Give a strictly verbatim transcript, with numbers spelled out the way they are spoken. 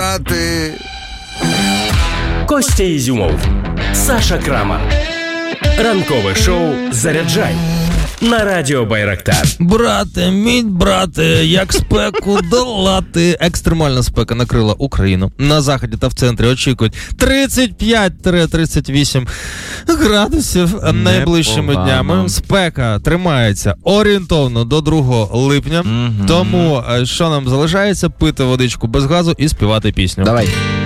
брати. Костя Ізюмов, Саша Крамар. Ранкове шоу «Заряджай» на радіо Байрактар. Брате, мій брате, як спеку долати. Екстремальна спека накрила Україну. На заході та в центрі очікують тридцять п'ять - тридцять вісім градусів найближчими днями. Спека тримається орієнтовно до другого липня. Угу. Тому що нам залишається? Пити водичку без газу і співати пісню. Давай.